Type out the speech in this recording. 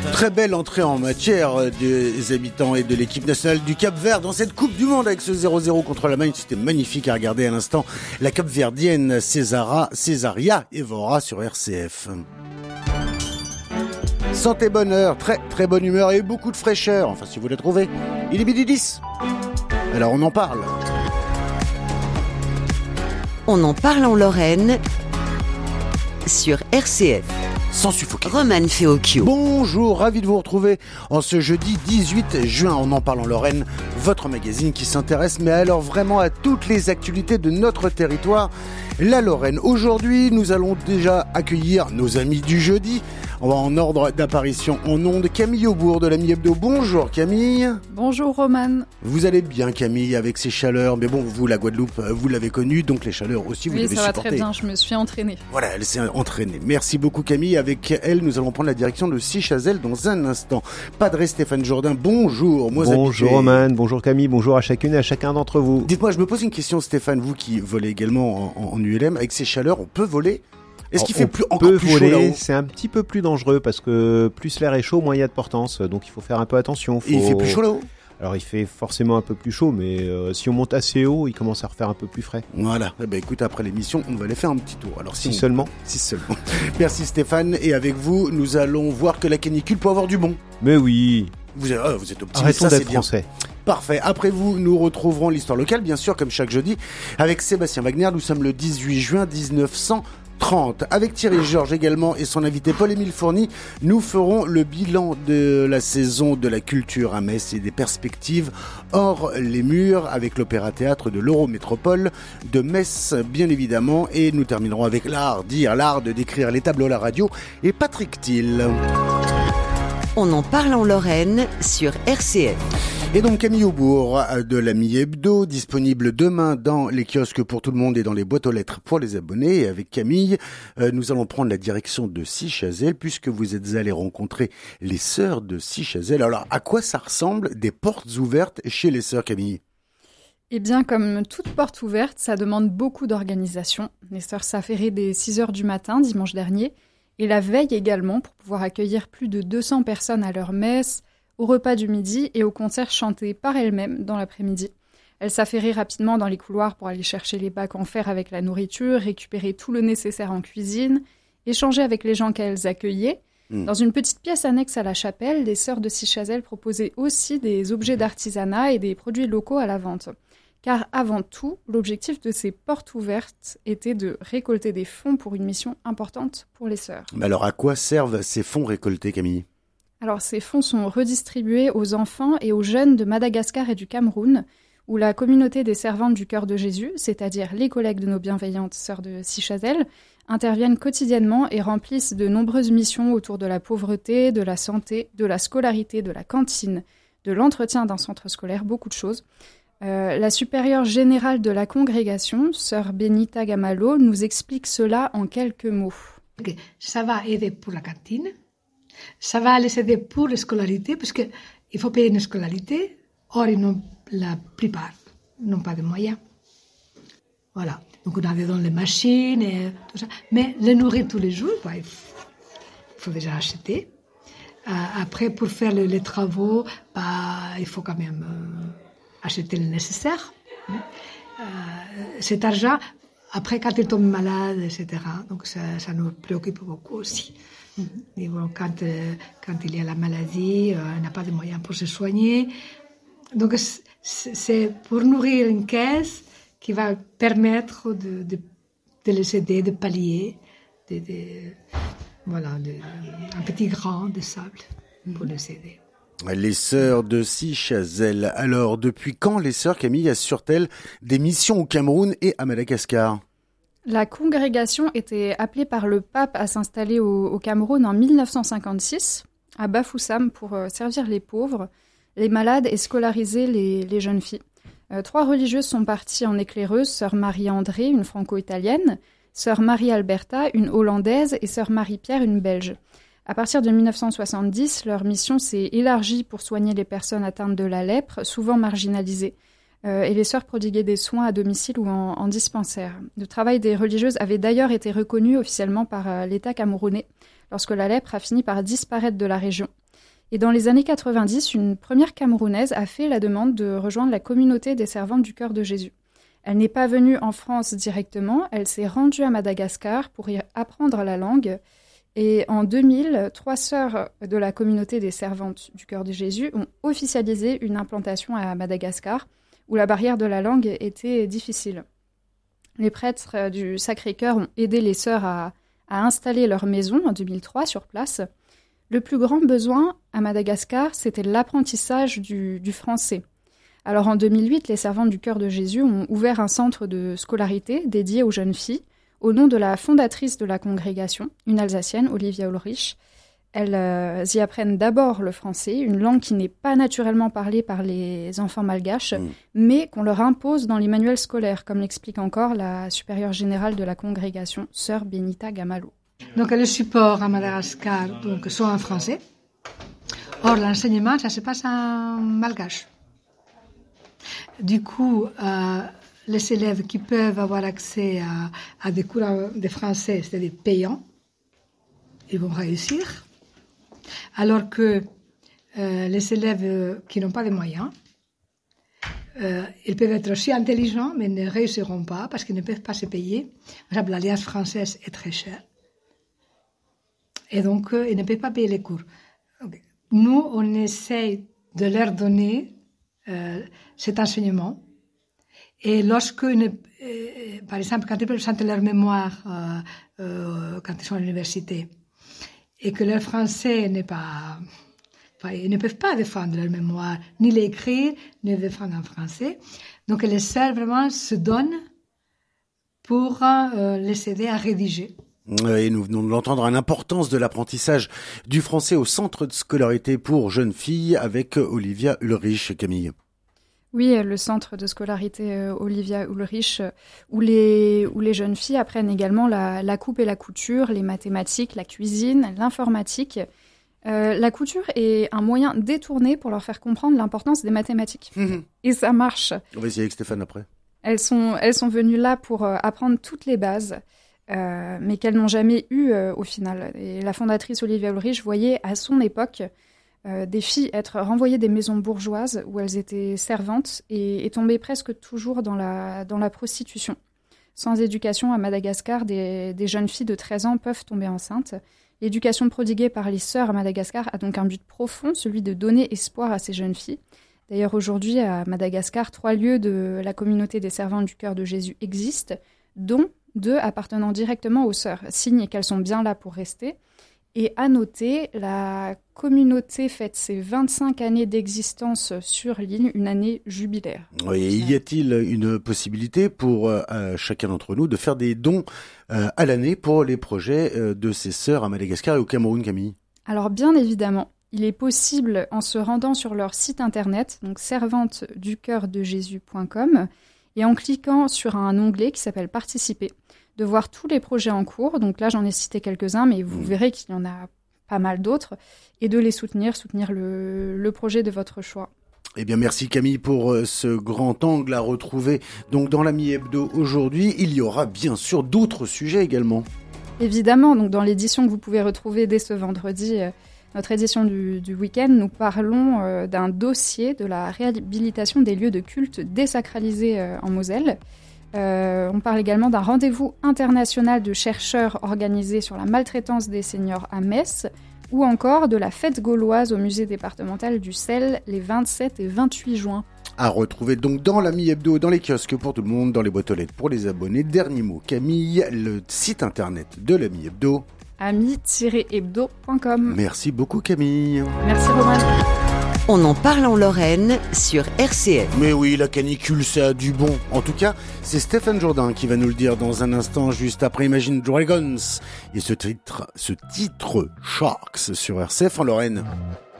Très belle entrée en matière des habitants et de l'équipe nationale du Cap-Vert dans cette Coupe du Monde avec ce 0-0 contre l'Allemagne. C'était magnifique à regarder à l'instant. La Cap-Verdienne Césaria Evora sur RCF. Santé, bonheur, très très bonne humeur et beaucoup de fraîcheur. Enfin, si vous la trouvez. Il est midi 10. Alors on en parle. On en parle en Lorraine sur RCF. Sans suffoquer. Roman Feocchio. Bonjour, ravi de vous retrouver en ce jeudi 18 juin. On en parle en Lorraine, votre magazine qui s'intéresse, mais alors vraiment à toutes les actualités de notre territoire, la Lorraine. Aujourd'hui, nous allons déjà accueillir nos amis du jeudi. On va en ordre d'apparition en ondes. Camille Aubourg de l'Ami Hebdo. Bonjour Camille. Bonjour Roman. Vous allez bien Camille avec ces chaleurs, mais bon, vous la Guadeloupe, vous l'avez connue, donc les chaleurs aussi vous l'avez supportées. Oui, ça va très bien, je me suis entraînée. Voilà, elle s'est entraînée. Merci beaucoup Camille. Avec elle, nous allons prendre la direction de Sichazel dans un instant. Padre Stéphane Jourdain, bonjour. Bonjour Roman, bonjour Camille, bonjour à chacune et à chacun d'entre vous. Dites-moi, je me pose une question Stéphane, vous qui volez également en ULM, avec ces chaleurs, on peut voler ? Est-ce qu'il fait encore plus chaud là-haut ? C'est un petit peu plus dangereux parce que plus l'air est chaud, moins il y a de portance. Donc il faut faire un peu attention. Et il fait plus chaud là-haut ? Alors il fait forcément un peu plus chaud, mais si on monte assez haut, il commence à refaire un peu plus frais. Voilà, eh ben, écoute, après l'émission, on va aller faire un petit tour. Alors, si seulement. Merci Stéphane, et avec vous, nous allons voir que la canicule peut avoir du bon. Mais oui. Vous êtes optimiste, arrêtons ça d'être c'est bien. français. Parfait. Après vous, nous retrouverons l'histoire locale, bien sûr, comme chaque jeudi, avec Sébastien Wagner. Nous sommes le 18 juin 1930. Avec Thierry Georges également et son invité Paul-Émile Fourny, nous ferons le bilan de la saison de la culture à Metz et des perspectives hors les murs avec l'opéra-théâtre de l'Eurométropole de Metz, bien évidemment. Et nous terminerons avec l'art de décrire les tableaux à la radio et Patrick Thiel. On en parle en Lorraine sur RCF. Et donc Camille Aubourg de l'Ami Hebdo, disponible demain dans les kiosques pour tout le monde et dans les boîtes aux lettres pour les abonnés. Et avec Camille, nous allons prendre la direction de Sichazel puisque vous êtes allés rencontrer les sœurs de Sichazel. Alors à quoi ça ressemble des portes ouvertes chez les sœurs, Camille ? Eh bien, comme toute porte ouverte, ça demande beaucoup d'organisation. Les sœurs s'affairaient dès 6h du matin, dimanche dernier, et la veille également, pour pouvoir accueillir plus de 200 personnes à leur messe, au repas du midi et au concert chanté par elles-mêmes dans l'après-midi. Elles s'affairaient rapidement dans les couloirs pour aller chercher les bacs en fer avec la nourriture, récupérer tout le nécessaire en cuisine, échanger avec les gens qu'elles accueillaient. Dans une petite pièce annexe à la chapelle, les sœurs de Sichazel proposaient aussi des objets d'artisanat et des produits locaux à la vente. Car avant tout, l'objectif de ces portes ouvertes était de récolter des fonds pour une mission importante pour les sœurs. Mais alors à quoi servent ces fonds récoltés, Camille ? Alors, ces fonds sont redistribués aux enfants et aux jeunes de Madagascar et du Cameroun, où la communauté des servantes du cœur de Jésus, c'est-à-dire les collègues de nos bienveillantes sœurs de Sichazel, interviennent quotidiennement et remplissent de nombreuses missions autour de la pauvreté, de la santé, de la scolarité, de la cantine, de l'entretien d'un centre scolaire, beaucoup de choses. La supérieure générale de la congrégation, sœur Benita Gamalo, nous explique cela en quelques mots. Okay. Ça va aider pour la cantine. Ça va les aider pour la scolarité, parce qu'il faut payer une scolarité. Or, la plupart n'ont pas de moyens. Voilà. Donc, on a dedans les machines et tout ça. Mais les nourrir tous les jours, il faut déjà acheter. Après, pour faire les travaux, il faut quand même acheter le nécessaire. Cet argent, après, quand ils tombent malades, etc., donc ça nous préoccupe beaucoup aussi. Et bon, quand il y a la maladie, on n'a pas de moyens pour se soigner. Donc, c'est pour nourrir une caisse qui va permettre de les aider, de pallier un petit grain de sable pour les aider. Les sœurs de Sichazel. Alors, depuis quand les sœurs, Camille, assurent-elles des missions au Cameroun et à Madagascar ? La congrégation était appelée par le pape à s'installer au Cameroun en 1956, à Bafoussam, pour servir les pauvres, les malades et scolariser les jeunes filles. 3 religieuses sont parties en éclaireuse, sœur Marie-André, une franco-italienne, sœur Marie-Alberta, une hollandaise, et sœur Marie-Pierre, une belge. À partir de 1970, leur mission s'est élargie pour soigner les personnes atteintes de la lèpre, souvent marginalisées. Et les sœurs prodiguaient des soins à domicile ou en dispensaire. Le travail des religieuses avait d'ailleurs été reconnu officiellement par l'État camerounais lorsque la lèpre a fini par disparaître de la région. Et dans les années 90, une première Camerounaise a fait la demande de rejoindre la communauté des servantes du cœur de Jésus. Elle n'est pas venue en France directement, elle s'est rendue à Madagascar pour y apprendre la langue. Et en 2000, 3 sœurs de la communauté des servantes du cœur de Jésus ont officialisé une implantation à Madagascar, où la barrière de la langue était difficile. Les prêtres du Sacré-Cœur ont aidé les sœurs à installer leur maison en 2003 sur place. Le plus grand besoin à Madagascar, c'était l'apprentissage du français. Alors en 2008, les servantes du cœur de Jésus ont ouvert un centre de scolarité dédié aux jeunes filles au nom de la fondatrice de la congrégation, une Alsacienne, Olivia Ulrich. Elles y apprennent d'abord le français, une langue qui n'est pas naturellement parlée par les enfants malgaches, mais qu'on leur impose dans les manuels scolaires, comme l'explique encore la supérieure générale de la congrégation, sœur Benita Gamalo. Donc les supports à Madagascar sont en français. Or, l'enseignement, ça se passe en malgache. Du coup, les élèves qui peuvent avoir accès à des cours de français, c'est-à-dire payants, ils vont réussir. Alors que les élèves qui n'ont pas de moyens, ils peuvent être aussi intelligents, mais ne réussiront pas parce qu'ils ne peuvent pas se payer. Par exemple, l'Alliance française est très chère. Et donc, ils ne peuvent pas payer les cours. Donc, nous, on essaye de leur donner cet enseignement. Et lorsque, par exemple, quand ils présentent leur mémoire quand ils sont à l'université, et que leur français n'est pas... ils ne peuvent pas défendre leur mémoire, ni l'écrire, ni le défendre en français. Donc, les sœurs, vraiment, se donnent pour les aider à rédiger. Et nous venons de l'entendre, l'importance de l'apprentissage du français au centre de scolarité pour jeunes filles avec Olivia Ulrich, Camille. Oui, le centre de scolarité Olivia Ulrich, où les jeunes filles apprennent également la coupe et la couture, les mathématiques, la cuisine, l'informatique. La couture est un moyen détourné pour leur faire comprendre l'importance des mathématiques. Et ça marche. On va essayer avec Stéphane après. Elles sont venues là pour apprendre toutes les bases, mais qu'elles n'ont jamais eues au final. Et la fondatrice Olivia Ulrich voyait à son époque des filles être renvoyées des maisons bourgeoises où elles étaient servantes et tombaient presque toujours dans la prostitution. Sans éducation à Madagascar, des jeunes filles de 13 ans peuvent tomber enceintes. L'éducation prodiguée par les sœurs à Madagascar a donc un but profond, celui de donner espoir à ces jeunes filles. D'ailleurs, aujourd'hui, à Madagascar, 3 lieux de la communauté des servantes du cœur de Jésus existent, dont 2 appartenant directement aux sœurs, signe qu'elles sont bien là pour rester. Et à noter, la communauté fête ses 25 années d'existence sur l'île, une année jubilaire. Oui, y a-t-il une possibilité pour chacun d'entre nous de faire des dons à l'année pour les projets de ces sœurs à Madagascar et au Cameroun, Camille ? Alors bien évidemment, il est possible en se rendant sur leur site internet, donc servanteducoeurdejésus.com, et en cliquant sur un onglet qui s'appelle « Participer », de voir tous les projets en cours. Donc là, j'en ai cité quelques-uns, mais vous verrez qu'il y en a pas mal d'autres, et de les soutenir le projet de votre choix. Eh bien, merci Camille pour ce grand angle à retrouver. Donc, dans l'Ami Hebdo aujourd'hui, il y aura bien sûr d'autres sujets également. Évidemment, donc dans l'édition que vous pouvez retrouver dès ce vendredi, notre édition du week-end, nous parlons d'un dossier de la réhabilitation des lieux de culte désacralisés en Moselle. On parle également d'un rendez-vous international de chercheurs organisé sur la maltraitance des seniors à Metz, ou encore de la fête gauloise au musée départemental du Sel les 27 et 28 juin. À retrouver donc dans l'Ami Hebdo, dans les kiosques pour tout le monde, dans les boîtes aux lettres pour les abonnés. Dernier mot, Camille, le site internet de l'Ami Hebdo. ami-hebdo.com. Merci beaucoup Camille. Merci Roman. On en parle en Lorraine sur RCF. Mais oui, la canicule, ça a du bon. En tout cas, c'est Stéphane Jourdain qui va nous le dire dans un instant, juste après Imagine Dragons. Et ce titre Sharks sur RCF en Lorraine.